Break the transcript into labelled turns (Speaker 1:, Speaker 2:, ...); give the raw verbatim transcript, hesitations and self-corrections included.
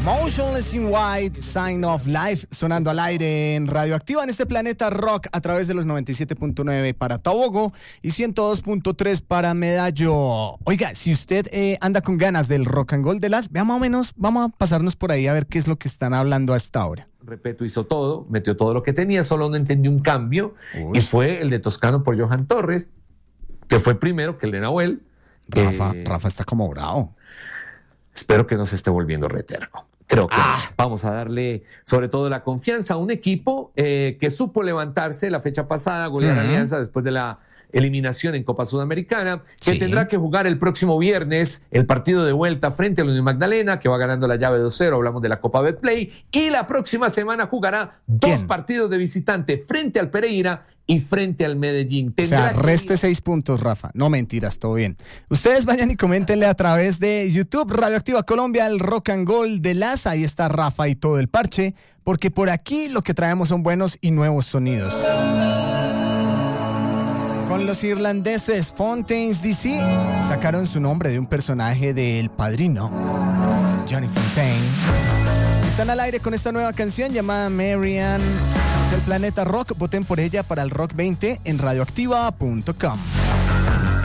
Speaker 1: Motionless in White, Sign of Life, sonando al aire en Radioactiva en este planeta rock a través de los noventa y siete punto nueve para Tabogo y ciento dos punto tres para Medallo. Oiga, si usted eh, anda con ganas del rock and roll de las, vea más o menos, vamos a pasarnos por ahí a ver qué es lo que están hablando a esta hora.
Speaker 2: Repeto, hizo todo, metió todo lo que tenía, solo no entendió un cambio. Uy. Y fue el de Toscano por Johan Torres, que fue primero que el de Nahuel.
Speaker 1: Rafa,
Speaker 2: eh,
Speaker 1: Rafa está como bravo.
Speaker 2: Espero que no se esté volviendo reterco. Creo que
Speaker 1: ah.
Speaker 2: vamos a darle sobre todo la confianza a un equipo eh, que supo levantarse la fecha pasada, golear uh-huh. Alianza después de la eliminación en Copa Sudamericana, que sí. tendrá que jugar el próximo viernes el partido de vuelta frente a la Unión Magdalena, que va ganando la llave dos cero, hablamos de la Copa Betplay, y la próxima semana jugará dos
Speaker 1: ¿Quién?
Speaker 2: partidos de visitante frente al Pereira y frente al Medellín.
Speaker 1: Tendrá o sea, reste que... seis puntos, Rafa. No mentiras, todo bien. Ustedes vayan y coméntenle a través de YouTube, Radioactiva Colombia, el rock and roll de las. Ahí está Rafa y todo el parche, porque por aquí lo que traemos son buenos y nuevos sonidos. Con los irlandeses Fontaines D C sacaron su nombre de un personaje de El Padrino, Johnny Fontaine. Están al aire con esta nueva canción llamada Marianne. Es el Planeta Rock. Voten por ella para el Rock veinte en radioactiva punto com.